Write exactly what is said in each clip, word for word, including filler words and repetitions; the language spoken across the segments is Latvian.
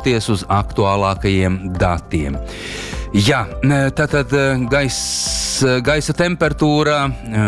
balstoties uz aktuālākajiem datiem. Jā, tātad gais, gaisa temperatūra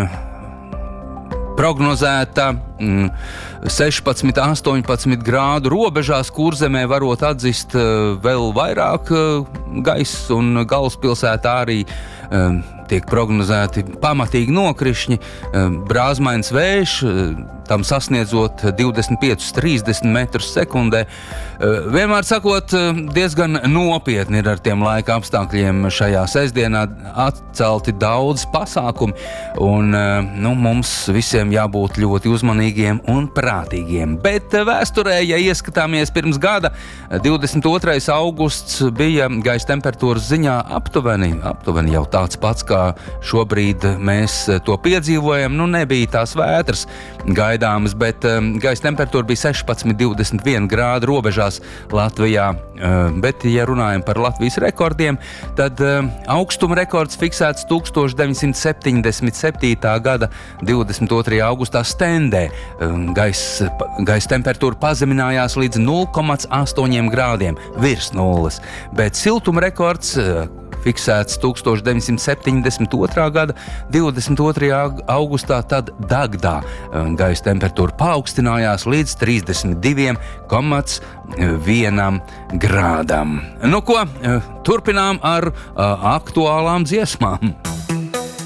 prognozēta sešpadsmit, astoņpadsmit grādu robežās, Kurzemē varot atzist vēl vairāk gaiss, un galvaspilsētā arī tiek prognozēti pamatīgi nokrišņi, brāzmains vējš, tam sasniedzot divdesmit pieci līdz trīsdesmit metrus sekundē. Vienmēr sakot, diezgan nopietni ir ar tiem laika apstākļiem šajā sestdienā, atcelti daudz pasākumi, un nu, mums visiem jābūt ļoti uzmanīgiem un prātīgiem. Bet vēsturē, ja ieskatāmies pirms gada, divdesmit otrais augusts bija gaisa temperatūras ziņā aptuveni, aptuveni jau tāds pats, kā šobrīd mēs to piedzīvojam. Nu, nebija tās vētras gaidāmas, bet um, gaisa temperatūra bija sešpadsmit, divdesmit viens grādi robežās Latvijā. Uh, bet, ja runājam par Latvijas rekordiem, tad uh, augstuma rekords fiksēts tūkstoš deviņsimt septiņdesmit septītā gada divdesmit otrajā augustā Stendē. Uh, gaisa, gaisa temperatūra pazeminājās līdz nulle komats astoņi grādiem virs nulles, bet siltuma rekords uh, fiksēts tūkstoš deviņsimt septiņdesmit otrā gada divdesmit otrajā augustā, tad Dagdā gaisa temperatūra paaugstinājās līdz trīsdesmit divi komats viens grādam. Nu ko, turpinām ar aktuālām dziesmām.